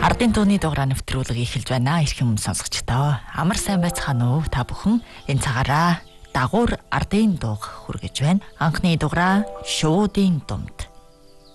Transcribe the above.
Ардын дууны дугаар нэвтрүүлэг эхэлж байна. Ирхэм сонсогчдоо амар сайн байцгаана уу? Та бүхэн энэ цагаараа дагуур ардын дууг хүргэж байна. Анхны дугаараа шуудын думт